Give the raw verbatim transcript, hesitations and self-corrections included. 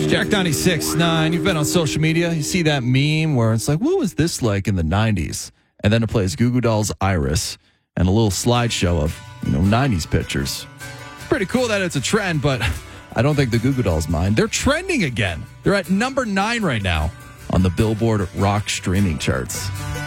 Jack ninety-six point nine, you've been on social media. You see that meme where it's like, what was this like in the nineties? And then it plays Goo Goo Dolls' Iris and a little slideshow of, you know, nineties pictures. Pretty cool that it's a trend, but I don't think the Goo Goo Dolls mind. They're trending again. They're at number nine right now on the Billboard rock streaming charts.